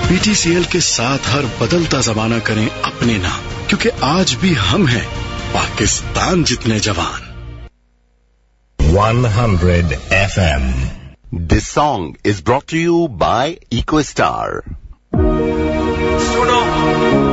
बीटीसीएल के साथ हर बदलता जमाना करें अपने नाम, क्योंकि आज भी हम हैं पाकिस्तान जितने जवान। 100 FM. This song is brought to you by EcoStar. सुनो